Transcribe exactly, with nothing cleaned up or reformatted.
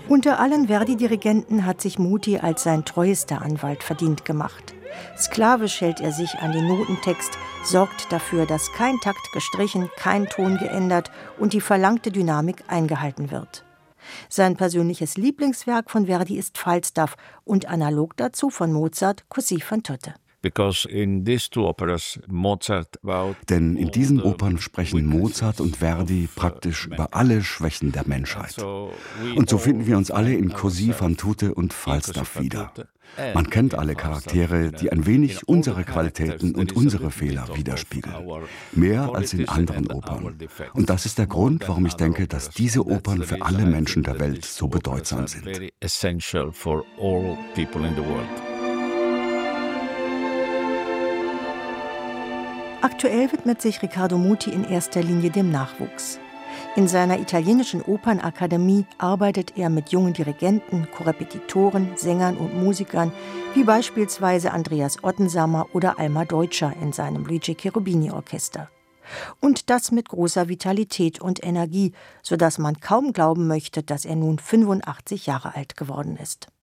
Unter allen Verdi-Dirigenten hat sich Muti als sein treuester Anwalt verdient gemacht. Sklavisch hält er sich an den Notentext, sorgt dafür, dass kein Takt gestrichen, kein Ton geändert und die verlangte Dynamik eingehalten wird. Sein persönliches Lieblingswerk von Verdi ist Falstaff und analog dazu von Mozart Così fan tutte. Denn in diesen Opern sprechen Mozart und Verdi praktisch über alle Schwächen der Menschheit. Und so finden wir uns alle in Così fan tutte und Falstaff wieder. Man kennt alle Charaktere, die ein wenig unsere Qualitäten und unsere Fehler widerspiegeln. Mehr als in anderen Opern. Und das ist der Grund, warum ich denke, dass diese Opern für alle Menschen der Welt so bedeutsam sind. Aktuell widmet sich Riccardo Muti in erster Linie dem Nachwuchs. In seiner italienischen Opernakademie arbeitet er mit jungen Dirigenten, Korrepetitoren, Sängern und Musikern, wie beispielsweise Andreas Ottensammer oder Alma Deutscher in seinem Luigi Cherubini-Orchester. Und das mit großer Vitalität und Energie, sodass man kaum glauben möchte, dass er nun fünfundachtzig Jahre alt geworden ist.